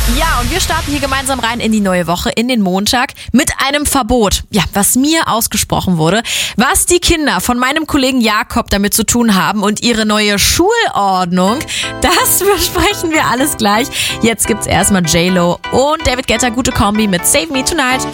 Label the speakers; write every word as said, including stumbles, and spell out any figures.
Speaker 1: Ja, und wir starten hier gemeinsam rein in die neue Woche, in den Montag, mit einem Verbot. Ja, was mir ausgesprochen wurde, was die Kinder von meinem Kollegen Jakob damit zu tun haben und ihre neue Schulordnung, das besprechen wir alles gleich. Jetzt gibt's erstmal J-Lo und David Guetta, gute Kombi mit Save Me Tonight.